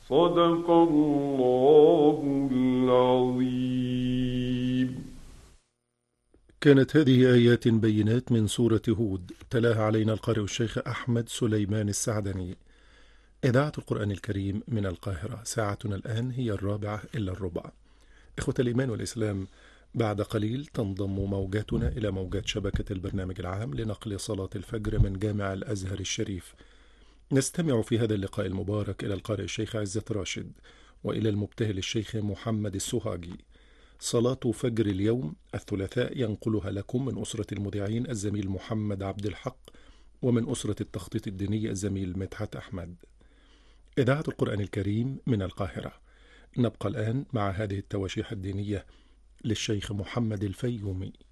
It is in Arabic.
صدق الله العظيم. كانت هذه آيات بينات من سورة هود، تلاها علينا القارئ الشيخ أحمد سليمان السعدني. إذاعة القرآن الكريم من القاهرة، ساعتنا الآن هي 4:45. إخوة الإيمان والإسلام، بعد قليل تنضم موجاتنا إلى موجات شبكة البرنامج العام لنقل صلاة الفجر من جامع الأزهر الشريف. نستمع في هذا اللقاء المبارك إلى القارئ الشيخ عزت راشد، وإلى المبتهل الشيخ محمد السوهاجي. صلاة فجر اليوم الثلاثاء ينقلها لكم من أسرة المذيعين الزميل محمد عبد الحق، ومن أسرة التخطيط الديني الزميل مدحت أحمد. إذاعة القرآن الكريم من القاهرة. نبقى الآن مع هذه التواشيح الدينية للشيخ محمد الفيومي.